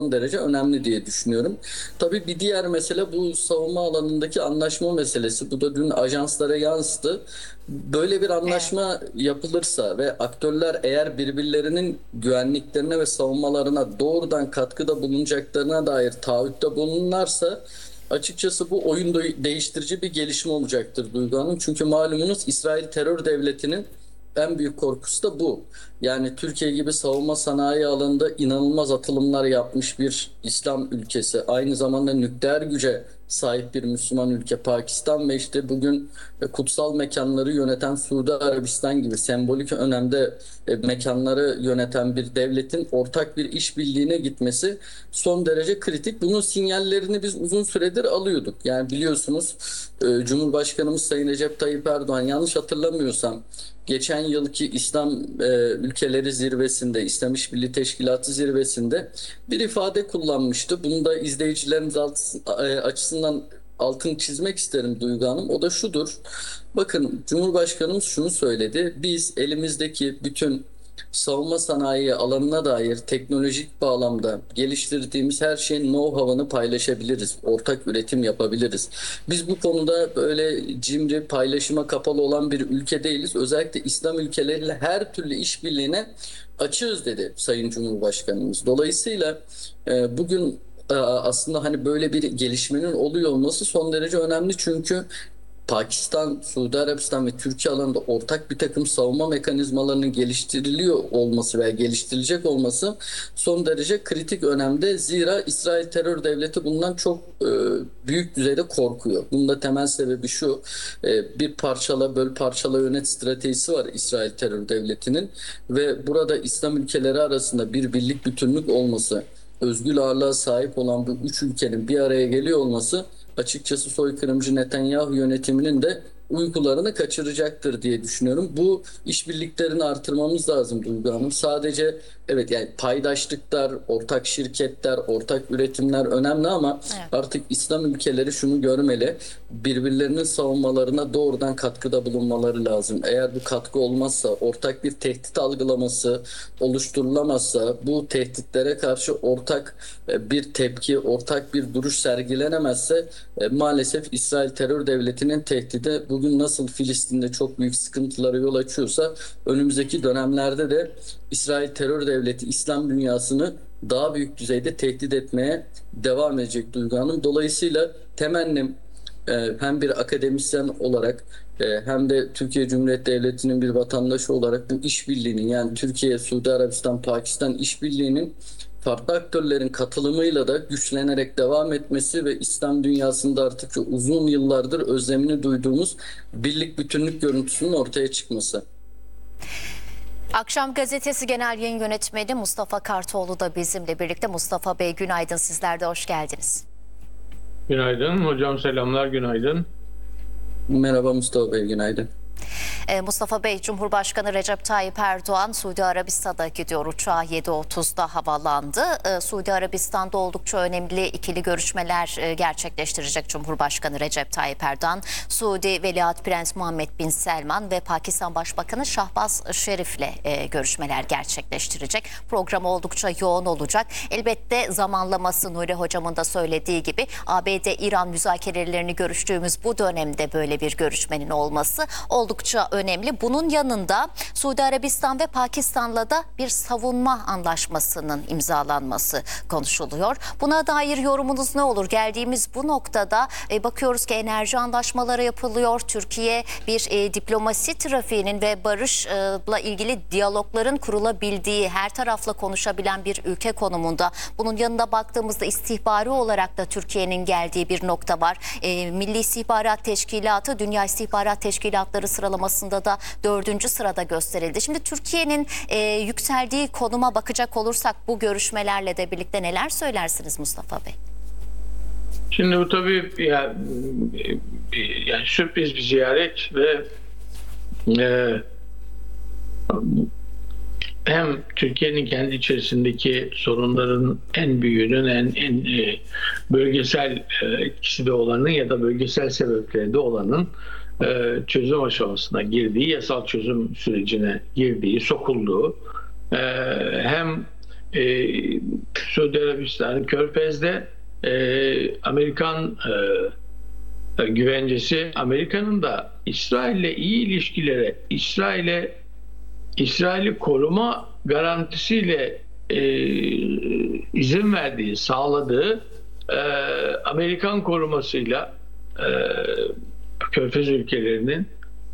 derece önemli diye düşünüyorum. Tabii bir diğer mesele bu savunma alanındaki anlaşma meselesi. Bu da dün ajanslara yansıdı. Böyle bir Evet. anlaşma yapılırsa ve aktörler eğer birbirlerinin güvenliklerine ve savunmalarına doğrudan katkıda bulunacaklarına dair taahhütte bulunurlarsa açıkçası bu oyun değiştirici bir gelişme olacaktır Duygu Hanım. Çünkü malumunuz İsrail terör devletinin en büyük korkusu da bu. Yani Türkiye gibi savunma sanayi alanında inanılmaz atılımlar yapmış bir İslam ülkesi. Aynı zamanda nükleer güce sahip bir Müslüman ülke Pakistan ve işte bugün kutsal mekanları yöneten Suudi Arabistan gibi sembolik önemde mekanları yöneten bir devletin ortak bir işbirliğine gitmesi son derece kritik. Bunun sinyallerini biz uzun süredir alıyorduk. Yani biliyorsunuz Cumhurbaşkanımız Sayın Recep Tayyip Erdoğan yanlış hatırlamıyorsam geçen yılki İslam ülkeleri zirvesinde, İslam İşbirliği Teşkilatı zirvesinde bir ifade kullanmıştı. Bunu da izleyicilerimiz açısından altını çizmek isterim Duygu Hanım. O da şudur. Bakın Cumhurbaşkanımız şunu söyledi. Biz elimizdeki bütün savunma sanayi alanına dair teknolojik bağlamda geliştirdiğimiz her şeyin know-how'ını paylaşabiliriz. Ortak üretim yapabiliriz. Biz bu konuda böyle cimri, paylaşıma kapalı olan bir ülke değiliz. Özellikle İslam ülkeleriyle her türlü işbirliğine açığız dedi Sayın Cumhurbaşkanımız. Dolayısıyla bugün aslında hani böyle bir gelişmenin oluyor olması son derece önemli çünkü Pakistan, Suudi Arabistan ve Türkiye alanında ortak bir takım savunma mekanizmalarının geliştiriliyor olması veya geliştirilecek olması son derece kritik önemde. Zira İsrail terör devleti bundan çok büyük düzeyde korkuyor. Bunun da temel sebebi şu, bir parçala böl parçala yönet stratejisi var İsrail terör devletinin ve burada İslam ülkeleri arasında bir birlik bütünlük olması, özgül ağırlığa sahip olan bu üç ülkenin bir araya geliyor olması açıkçası soykırımcı Netanyahu yönetiminin de uykularını kaçıracaktır diye düşünüyorum. Bu işbirliklerini artırmamız lazım Duygu Hanım. Sadece evet yani paydaşlıklar, ortak şirketler, ortak üretimler önemli ama Evet. artık İslam ülkeleri şunu görmeli. Birbirlerinin savunmalarına doğrudan katkıda bulunmaları lazım. Eğer bu katkı olmazsa, ortak bir tehdit algılaması oluşturulamazsa, bu tehditlere karşı ortak bir tepki, ortak bir duruş sergilenemezse maalesef İsrail terör devletinin tehdidi bugün nasıl Filistin'de çok büyük sıkıntılara yol açıyorsa önümüzdeki dönemlerde de İsrail terör devleti İslam dünyasını daha büyük düzeyde tehdit etmeye devam edecek Duygu Hanım. Dolayısıyla temennim hem bir akademisyen olarak hem de Türkiye Cumhuriyeti Devleti'nin bir vatandaşı olarak bu işbirliğinin yani Türkiye, Suudi Arabistan, Pakistan işbirliğinin farklı aktörlerin katılımıyla da güçlenerek devam etmesi ve İslam dünyasında artık uzun yıllardır özlemini duyduğumuz birlik bütünlük görüntüsünün ortaya çıkması. Akşam Gazetesi Genel Yayın Yönetmeni Mustafa Kartoğlu da bizimle birlikte. Mustafa Bey günaydın, sizler de hoş geldiniz. Günaydın hocam, selamlar, günaydın. Merhaba Mustafa Bey, günaydın. Mustafa Bey, Cumhurbaşkanı Recep Tayyip Erdoğan Suudi Arabistan'a gidiyor. Uçağı 7.30'da havalandı. Suudi Arabistan'da oldukça önemli ikili görüşmeler gerçekleştirecek Cumhurbaşkanı Recep Tayyip Erdoğan. Suudi Veliaht Prens Muhammed Bin Selman ve Pakistan Başbakanı Şahbaz Şerif'le görüşmeler gerçekleştirecek. Program oldukça yoğun olacak. Elbette zamanlaması Nuri Hocam'ın da söylediği gibi ABD-İran müzakerelerini görüştüğümüz bu dönemde böyle bir görüşmenin olması oldukça önemli. Bunun yanında Suudi Arabistan ve Pakistan'la da bir savunma anlaşmasının imzalanması konuşuluyor. Buna dair yorumunuz ne olur? Geldiğimiz bu noktada bakıyoruz ki enerji anlaşmaları yapılıyor. Türkiye bir diplomasi trafiğinin ve barışla ilgili diyalogların kurulabildiği, her tarafla konuşabilen bir ülke konumunda. Bunun yanında baktığımızda istihbari olarak da Türkiye'nin geldiği bir nokta var. Milli İstihbarat Teşkilatı, Dünya İstihbarat Teşkilatları sıralamasında da 4. sırada gösterildi. Şimdi Türkiye'nin yükseldiği konuma bakacak olursak bu görüşmelerle de birlikte neler söylersiniz Mustafa Bey? Şimdi bu tabii yani sürpriz bir ziyaret ve e, hem Türkiye'nin kendi içerisindeki sorunların en büyüğünün en bölgesel etkisi de olanın ya da bölgesel sebepleri de olanın çözüm aşamasına girdiği, yasal çözüm sürecine girdiği, sokulduğu hem Suudi Arabistan, Körfez'de Amerikan güvencesi, Amerika'nın da İsrail'le iyi ilişkilere, İsrail'i koruma garantisiyle izin verdiği, sağladığı Amerikan korumasıyla Körfez ülkelerinin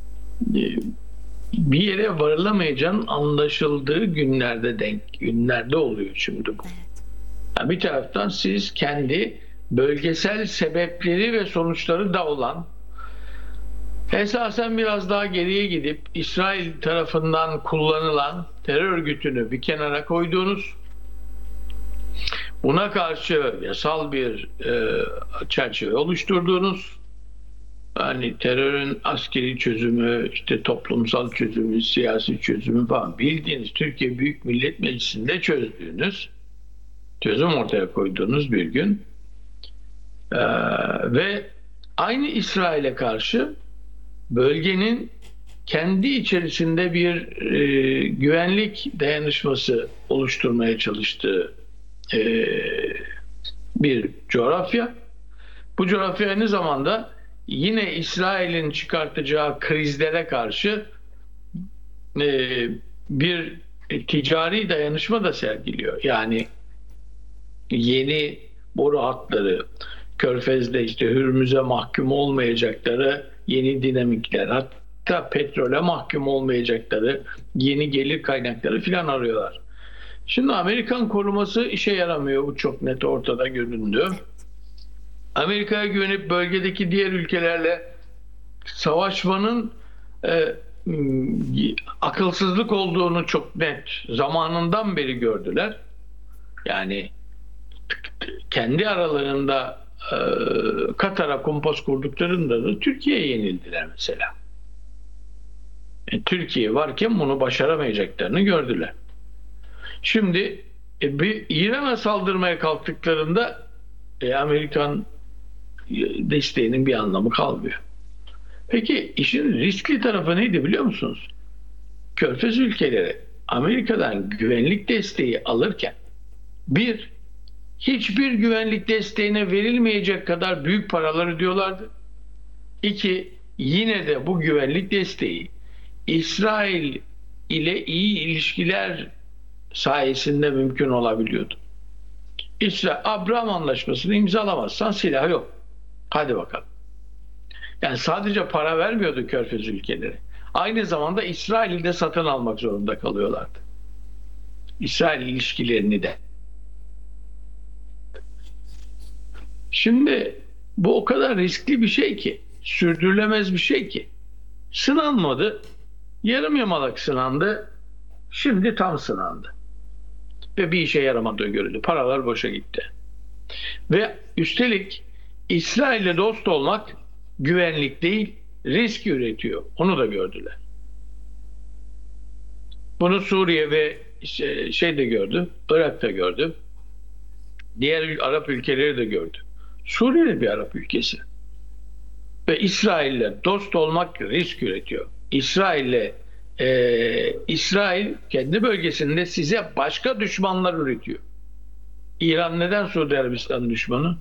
bir yere varılamayacağının anlaşıldığı günlerde oluyor şimdi bu. Yani bir taraftan siz kendi bölgesel sebepleri ve sonuçları da olan, esasen biraz daha geriye gidip İsrail tarafından kullanılan terör örgütünü bir kenara koyduğunuz, buna karşı yasal bir çerçeve oluşturduğunuz, hani terörün askeri çözümü, işte toplumsal çözümü, siyasi çözümü falan bildiğiniz Türkiye Büyük Millet Meclisi'nde çözdüğünüz, çözüm ortaya koyduğunuz bir gün ve aynı İsrail'e karşı bölgenin kendi içerisinde bir güvenlik dayanışması oluşturmaya çalıştığı bir coğrafya. Bu coğrafya aynı zamanda yine İsrail'in çıkartacağı krizlere karşı bir ticari dayanışma da sergiliyor. Yani yeni boru hatları, Körfez'de işte Hürmüz'e mahkum olmayacakları yeni dinamikler, hatta petrole mahkum olmayacakları yeni gelir kaynakları filan arıyorlar. Şimdi Amerikan koruması işe yaramıyor. Bu çok net ortada göründü. Amerika'ya güvenip bölgedeki diğer ülkelerle savaşmanın akılsızlık olduğunu çok net zamanından beri gördüler. Yani kendi aralarında Katar'a kumpas kurduklarında da Türkiye'ye yenildiler mesela. Türkiye varken bunu başaramayacaklarını gördüler. Şimdi bir İran'a saldırmaya kalktıklarında Amerikan desteğinin bir anlamı kalmıyor. Peki işin riskli tarafı neydi biliyor musunuz? Körfez ülkeleri Amerika'dan güvenlik desteği alırken hiçbir güvenlik desteğine verilmeyecek kadar büyük paralar ödüyorlardı. Yine de bu güvenlik desteği İsrail ile iyi ilişkiler sayesinde mümkün olabiliyordu. İsrail, Abraham Anlaşması'nı imzalamazsan silah yok. Hadi bakalım. Yani sadece para vermiyordu Körfez ülkeleri. Aynı zamanda İsrail'i de satın almak zorunda kalıyorlardı. İsrail ilişkilerini de. Şimdi bu o kadar riskli bir şey ki, sürdürülemez bir şey ki. Sınanmadı, yarım yamalak sınandı, şimdi tam sınandı. Ve bir işe yaramadığı görüldü. Paralar boşa gitti. Ve üstelik İsrail'le dost olmak güvenlik değil, risk üretiyor. Onu da gördüler. Bunu Suriye ve de gördü, Irak'ta gördü. Diğer Arap ülkeleri de gördü. Suriye de bir Arap ülkesi. Ve İsrail'le dost olmak risk üretiyor. İsrail kendi bölgesinde size başka düşmanlar üretiyor. İran neden Suudi Arabistan düşmanı?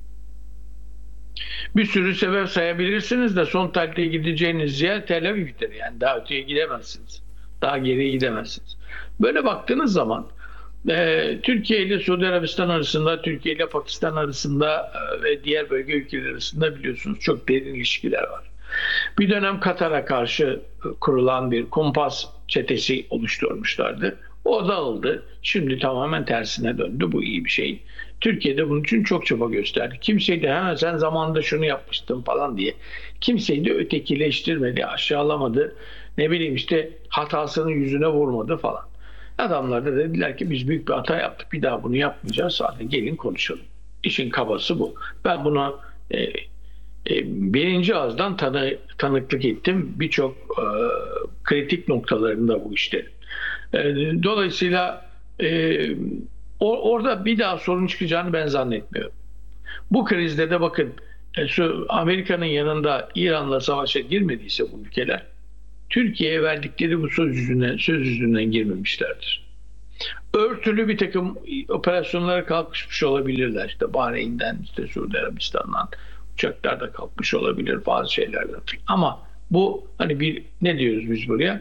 Bir sürü sebep sayabilirsiniz de son tarihte gideceğiniz yer Tel Aviv'dir. Yani daha öteye gidemezsiniz. Daha geriye gidemezsiniz. Böyle baktığınız zaman Türkiye ile Suudi Arabistan arasında, Türkiye ile Pakistan arasında ve diğer bölge ülkeleri arasında biliyorsunuz çok derin ilişkiler var. Bir dönem Katar'a karşı kurulan bir kumpas çetesi oluşturmuşlardı. O dağıldı. Şimdi tamamen tersine döndü. Bu iyi bir şey. Türkiye'de bunun için çok çaba gösterdi. Kimseyi de sen zamanında şunu yapmıştın falan diye. Kimseyi de ötekileştirmedi, aşağılamadı. Ne bileyim işte hatasının yüzüne vurmadı falan. Adamlar da dediler ki biz büyük bir hata yaptık. Bir daha bunu yapmayacağız. Hadi gelin konuşalım. İşin kabası bu. Ben buna birinci ağızdan tanıklık ettim. Birçok kritik noktalarında bu işlerin. Dolayısıyla orada bir daha sorun çıkacağını ben zannetmiyorum. Bu krizde de bakın Amerika'nın yanında İran'la savaşa girmediyse bu ülkeler Türkiye'ye verdikleri bu söz yüzünden girmemişlerdir. Örtülü bir takım operasyonlara kalkışmış olabilirler. İşte Bahreyn'den, işte Suudi Arabistan'dan uçaklar da kalkmış olabilir bazı şeylerden. Ama bu hani bir ne diyoruz biz buraya?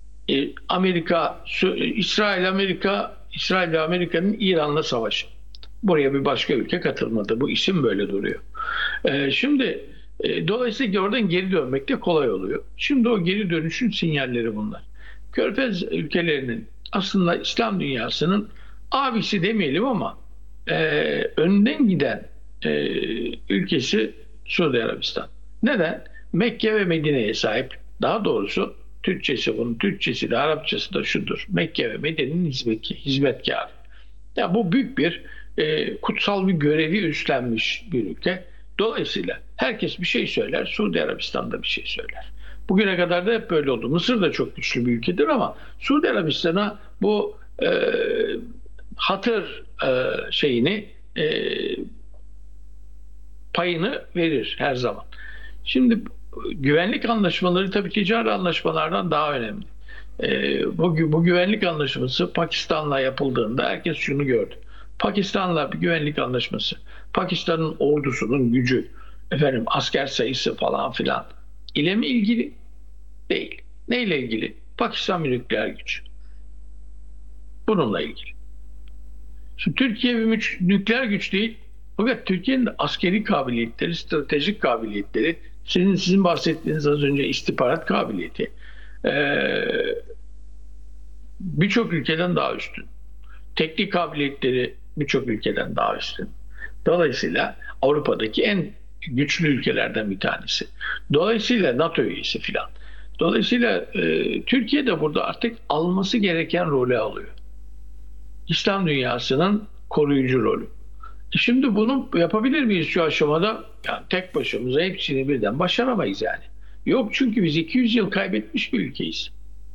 İsrail ve Amerika'nın İran'la savaşı. Buraya bir başka ülke katılmadı. Bu isim böyle duruyor. Şimdi dolayısıyla oradan geri dönmek de kolay oluyor. Şimdi o geri dönüşün sinyalleri bunlar. Körfez ülkelerinin aslında İslam dünyasının abisi demeyelim ama önden giden ülkesi Suudi Arabistan. Neden? Mekke ve Medine'ye sahip. Daha doğrusu Türkçesi de Arapçası da şudur. Mekke ve Medine'nin hizmetkarı. Ya bu büyük bir kutsal bir görevi üstlenmiş bir ülke. Dolayısıyla herkes bir şey söyler, Suudi Arabistan da bir şey söyler. Bugüne kadar da hep böyle oldu. Mısır da çok güçlü bir ülkedir ama Suudi Arabistan'a bu hatır şeyini payını verir her zaman. Şimdi güvenlik anlaşmaları tabii ticari anlaşmalardan daha önemli. Bu güvenlik anlaşması Pakistan'la yapıldığında herkes şunu gördü. Pakistan'la bir güvenlik anlaşması, Pakistan'ın ordusunun gücü, asker sayısı falan filan ile mi ilgili? Değil. Neyle ilgili? Pakistan bir nükleer güç. Bununla ilgili. Şimdi Türkiye bir nükleer güç değil. Fakat Türkiye'nin de askeri kabiliyetleri, stratejik kabiliyetleri, sizin bahsettiğiniz az önce istihbarat kabiliyeti birçok ülkeden daha üstün. Teknik kabiliyetleri birçok ülkeden daha üstün. Dolayısıyla Avrupa'daki en güçlü ülkelerden bir tanesi. Dolayısıyla NATO üyesi filan. Dolayısıyla Türkiye de burada artık alması gereken rolü alıyor. İslam dünyasının koruyucu rolü. Şimdi bunu yapabilir miyiz şu aşamada? Yani tek başımıza hepsini birden başaramayız yani. Yok, çünkü biz 200 yıl kaybetmiş bir ülkeyiz.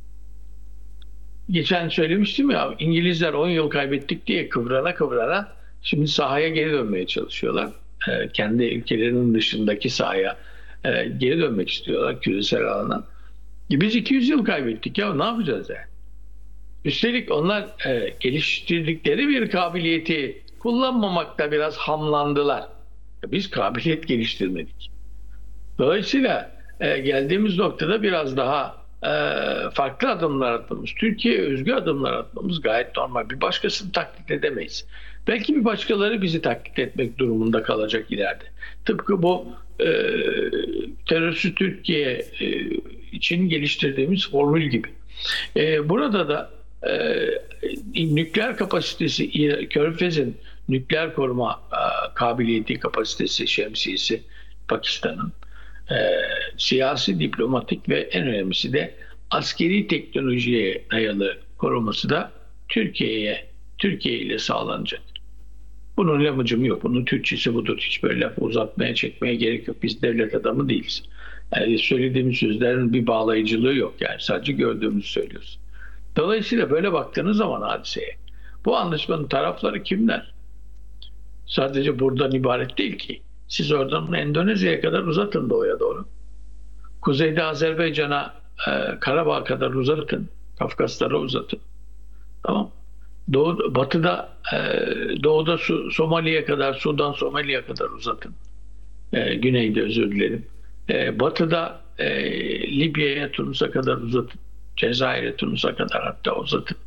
Geçen söylemiştim ya, İngilizler 10 yıl kaybettik diye kıvrana kıvrana şimdi sahaya geri dönmeye çalışıyorlar. Kendi ülkelerinin dışındaki sahaya geri dönmek istiyorlar, küresel alana. Biz 200 yıl kaybettik ya, ne yapacağız yani? Üstelik onlar geliştirdikleri bir kabiliyeti kullanmamakta biraz hamlandılar. Biz kabiliyet geliştirmedik. Dolayısıyla geldiğimiz noktada biraz daha farklı adımlar atmamız, Türkiye'ye özgü adımlar atmamız gayet normal. Bir başkasını taklit edemeyiz. Belki bir başkaları bizi taklit etmek durumunda kalacak ileride. Tıpkı bu terörsüz Türkiye için geliştirdiğimiz formül gibi. Burada da nükleer kapasitesi, Körfez'in nükleer koruma kabiliyeti, kapasitesi, şemsiyesi Pakistan'ın, siyasi, diplomatik ve en önemlisi de askeri teknolojiye dayalı koruması da Türkiye ile sağlanacak. Bunun lamıcım yok. Bunun Türkçesi budur. Hiç böyle lafı uzatmaya, çekmeye gerek yok. Biz devlet adamı değiliz. Yani söylediğimiz sözlerin bir bağlayıcılığı yok. Yani sadece gördüğümüzü söylüyoruz. Dolayısıyla böyle baktığınız zaman hadiseye, bu anlaşmanın tarafları kimler? Sadece buradan ibaret değil ki. Siz oradan Endonezya'ya kadar uzatın doğuya doğru. Kuzeyde Azerbaycan'a, Karabağ'a kadar uzatın. Kafkaslara uzatın. Tamam. Doğuda Somali'ye kadar, Sudan, Somali'ye kadar uzatın. Güneyde, özür dilerim. Batıda Libya'ya, Tunus'a kadar uzatın. Cezayir'e, Tunus'a kadar hatta uzatın.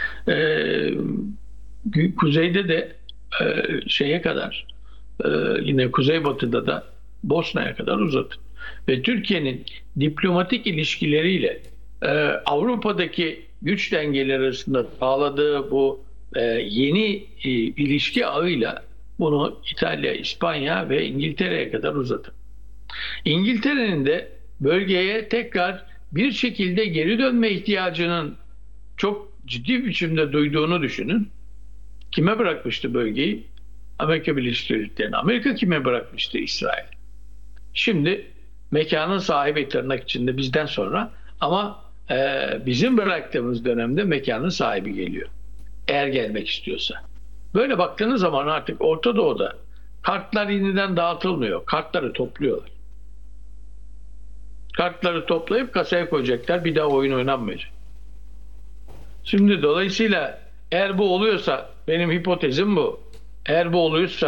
Kuzeyde de şeye kadar, yine kuzeybatıda da Bosna'ya kadar uzatın. Ve Türkiye'nin diplomatik ilişkileriyle Avrupa'daki güç dengeleri arasında sağladığı bu yeni ilişki ağıyla bunu İtalya, İspanya ve İngiltere'ye kadar uzatın. İngiltere'nin de bölgeye tekrar bir şekilde geri dönme ihtiyacının çok ciddi biçimde duyduğunu düşünün. Kime bırakmıştı bölgeyi? Amerika Birleşik Devletleri'ne. Amerika kime bırakmıştı? İsrail. Şimdi mekanın sahibi tırnak içinde bizden sonra, ama bizim bıraktığımız dönemde mekanın sahibi geliyor. Eğer gelmek istiyorsa. Böyle baktığınız zaman artık Orta Doğu'da kartlar yeniden dağıtılmıyor. Kartları topluyorlar. Kartları toplayıp kasaya koyacaklar. Bir daha oyun oynanmayacak. Şimdi dolayısıyla Eğer bu oluyorsa, benim hipotezim bu. Eğer bu oluyorsa